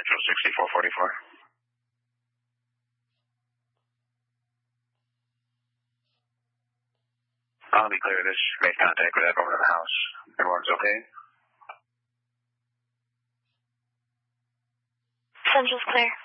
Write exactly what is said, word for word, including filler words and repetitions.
Central sixty-four forty-four. I'll be clear. This made contact with that over to the house. Everyone's okay? Central's clear.